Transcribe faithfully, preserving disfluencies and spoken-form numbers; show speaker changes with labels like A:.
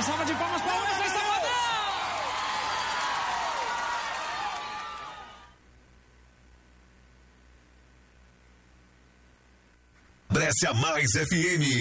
A: salva de palmas para o Wesley Safadão!
B: Brescia Mais F M.